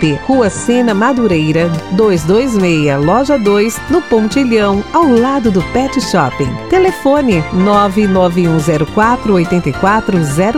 Shop, Rua Sena Madureira, 226, Loja 2, no Pontilhão, ao lado do Pet Shopping. Telefone 99104 8400.